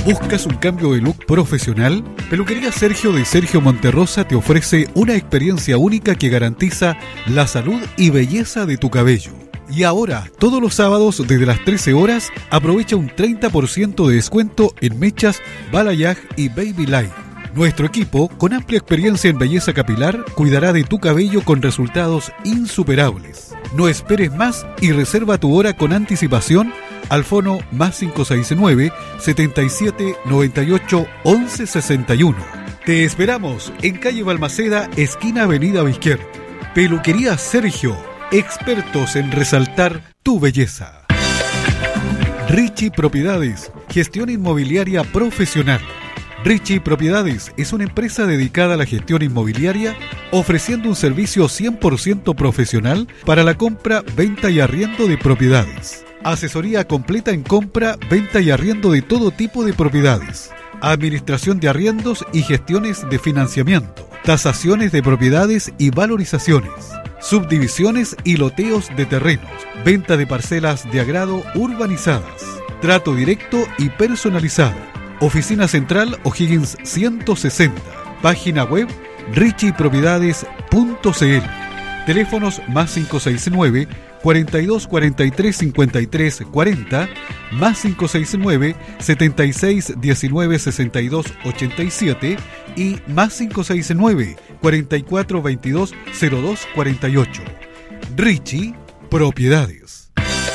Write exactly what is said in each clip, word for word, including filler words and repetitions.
¿Buscas un cambio de look profesional? Peluquería Sergio de Sergio Monterrosa te ofrece una experiencia única que garantiza la salud y belleza de tu cabello. Y ahora, todos los sábados desde las trece horas, aprovecha un treinta por ciento de descuento en mechas, balayage y baby light. Nuestro equipo, con amplia experiencia en belleza capilar, cuidará de tu cabello con resultados insuperables. No esperes más y reserva tu hora con anticipación al fono más cinco seis nueve, setenta y siete, noventa y ocho, once sesenta y uno. Te esperamos en calle Balmaceda, esquina Avenida Vizquer. Peluquería Sergio, expertos en resaltar tu belleza. Richie Propiedades, gestión inmobiliaria profesional. Richie Propiedades es una empresa dedicada a la gestión inmobiliaria, ofreciendo un servicio cien por ciento profesional para la compra, venta y arriendo de propiedades. Asesoría completa en compra, venta y arriendo de todo tipo de propiedades. Administración de arriendos y gestiones de financiamiento. Tasaciones de propiedades y valorizaciones. Subdivisiones y loteos de terrenos. Venta de parcelas de agrado urbanizadas. Trato directo y personalizado. Oficina Central O'Higgins ciento sesenta. Página web richie propiedades punto c l. Teléfonos más cinco seis nueve, cuarenta y dos, cuarenta y tres, cincuenta y tres, cuarenta, más cinco seis nueve, setenta y seis, diecinueve, sesenta y dos, ochenta y siete y más cinco seis nueve, cuarenta y cuatro, veintidós, cero dos, cuarenta y ocho. Richie Propiedades.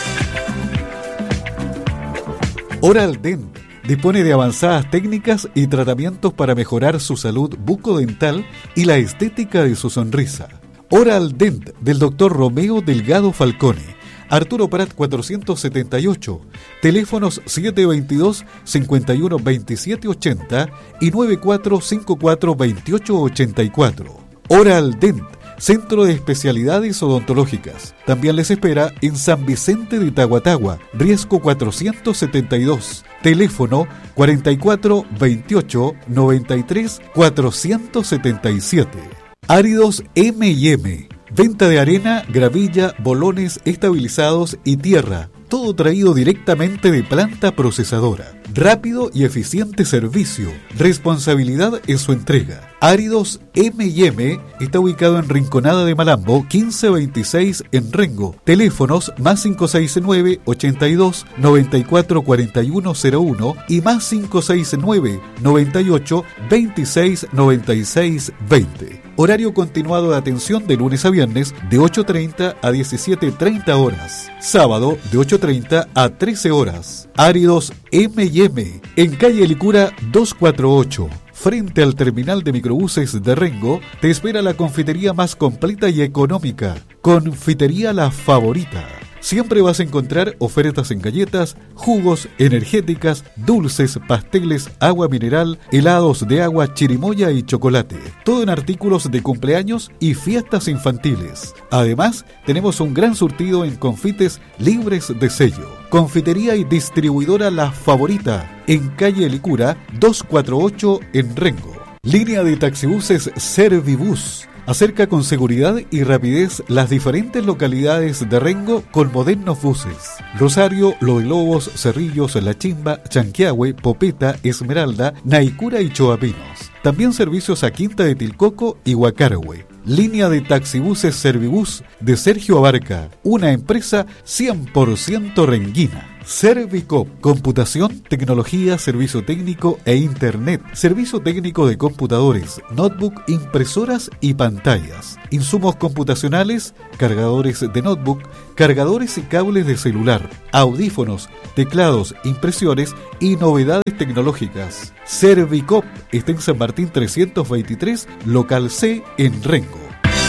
Oral Dent dispone de avanzadas técnicas y tratamientos para mejorar su salud bucodental y la estética de su sonrisa. Oral Dent del doctor Romeo Delgado Falcone, Arturo Prat cuatrocientos setenta y ocho, teléfonos siete veintidós, cincuenta y uno, veintisiete ochenta y noventa y cuatro cincuenta y cuatro, veintiocho ochenta y cuatro. Oral Dent, Centro de Especialidades Odontológicas. También les espera en San Vicente de Tahuatahua, Riesgo cuatrocientos setenta y dos, teléfono cuarenta y cuatro, veintiocho, noventa y tres, cuatrocientos setenta y siete. Áridos eme y eme, venta de arena, gravilla, bolones estabilizados y tierra, todo traído directamente de planta procesadora. Rápido y eficiente servicio, responsabilidad en su entrega. Áridos eme y eme está ubicado en Rinconada de Malambo, quince veintiséis en Rengo. Teléfonos más cinco seis nueve, ochenta y dos, noventa y cuatro, cuarenta y uno cero uno y más cinco seis nueve, noventa y ocho, veintiséis, noventa y seis, veinte. Horario continuado de atención de lunes a viernes de ocho treinta a diecisiete treinta horas. Sábado de ocho treinta a trece horas. Áridos eme y eme en calle Licura doscientos cuarenta y ocho. Frente al terminal de microbuses de Rengo, te espera la confitería más completa y económica. Confitería La Favorita. Siempre vas a encontrar ofertas en galletas, jugos, energéticas, dulces, pasteles, agua mineral, helados de agua, chirimoya y chocolate. Todo en artículos de cumpleaños y fiestas infantiles. Además, tenemos un gran surtido en confites libres de sello. Confitería y distribuidora La Favorita, en calle Licura doscientos cuarenta y ocho en Rengo. Línea de taxibuses Servibus. Acerca con seguridad y rapidez las diferentes localidades de Rengo con modernos buses. Rosario, Loelobos, Cerrillos, La Chimba, Chanquiahue, Popeta, Esmeralda, Naicura y Choapinos. También servicios a Quinta de Tilcoco y Huacarahue. Línea de taxibuses Servibus de Sergio Abarca, una empresa cien por ciento renguina. Servicop, computación, tecnología, servicio técnico e internet, servicio técnico de computadores, notebook, impresoras y pantallas, insumos computacionales, cargadores de notebook, cargadores y cables de celular, audífonos, teclados, impresiones y novedades tecnológicas. Servicop está en San Martín trescientos veintitrés, local C en Rengo.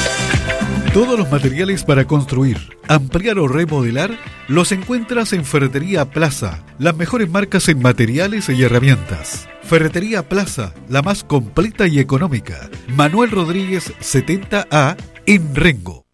Todos los materiales para construir, ampliar o remodelar los encuentras en Ferretería Plaza, las mejores marcas en materiales y herramientas. Ferretería Plaza, la más completa y económica. Manuel Rodríguez setenta A en Rengo.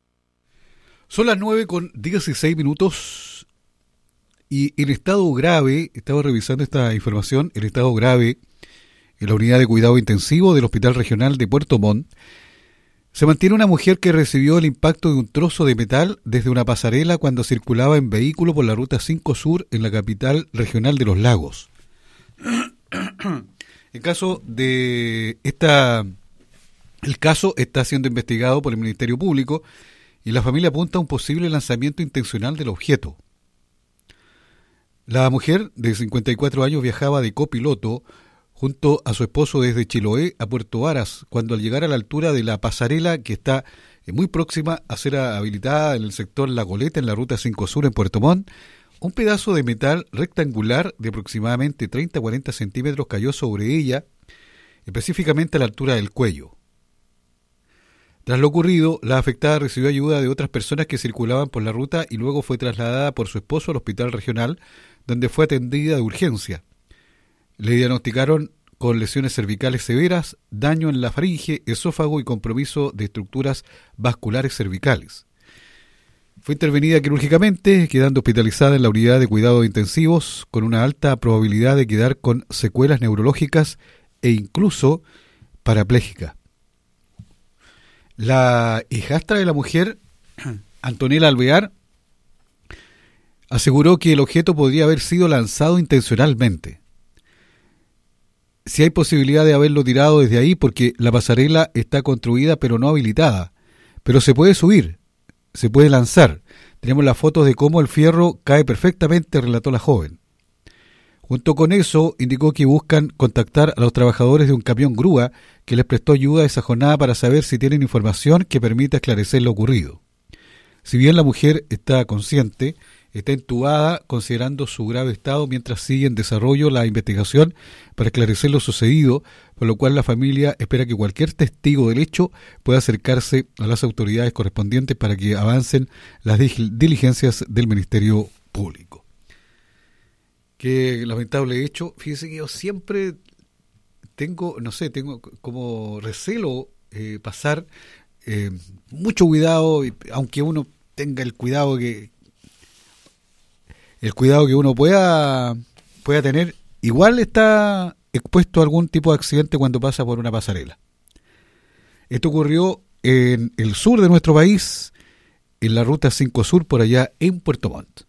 Son las nueve con dieciséis minutos y el estado grave, estaba revisando esta información, el estado grave en la unidad de cuidado intensivo del Hospital Regional de Puerto Montt. Se mantiene una mujer que recibió el impacto de un trozo de metal desde una pasarela cuando circulaba en vehículo por la Ruta cinco Sur en la capital regional de Los Lagos. En caso de esta, el caso está siendo investigado por el Ministerio Público y la familia apunta a un posible lanzamiento intencional del objeto. La mujer de cincuenta y cuatro años viajaba de copiloto junto a su esposo desde Chiloé a Puerto Varas, cuando al llegar a la altura de la pasarela que está muy próxima a ser habilitada en el sector La Goleta en la ruta cinco Sur en Puerto Montt, un pedazo de metal rectangular de aproximadamente treinta a cuarenta centímetros cayó sobre ella, específicamente a la altura del cuello. Tras lo ocurrido, la afectada recibió ayuda de otras personas que circulaban por la ruta y luego fue trasladada por su esposo al hospital regional, donde fue atendida de urgencia. Le diagnosticaron con lesiones cervicales severas, daño en la faringe, esófago y compromiso de estructuras vasculares cervicales. Fue intervenida quirúrgicamente, quedando hospitalizada en la unidad de cuidados intensivos, con una alta probabilidad de quedar con secuelas neurológicas e incluso parapléjica. La hijastra de la mujer, Antonella Alvear, aseguró que el objeto podría haber sido lanzado intencionalmente. Si hay posibilidad de haberlo tirado desde ahí, porque la pasarela está construida pero no habilitada, pero se puede subir, se puede lanzar. Tenemos las fotos de cómo el fierro cae perfectamente, relató la joven. Junto con eso, indicó que buscan contactar a los trabajadores de un camión grúa que les prestó ayuda esa jornada para saber si tienen información que permita esclarecer lo ocurrido. Si bien la mujer está consciente, está intubada considerando su grave estado mientras sigue en desarrollo la investigación para esclarecer lo sucedido, por lo cual la familia espera que cualquier testigo del hecho pueda acercarse a las autoridades correspondientes para que avancen las diligencias del Ministerio Público. Qué lamentable hecho. Fíjese que yo siempre tengo, no sé, tengo como recelo eh, pasar eh, mucho cuidado, aunque uno tenga el cuidado que el cuidado que uno pueda pueda tener, igual está expuesto a algún tipo de accidente cuando pasa por una pasarela. Esto ocurrió en el sur de nuestro país, en la ruta cinco Sur, por allá en Puerto Montt.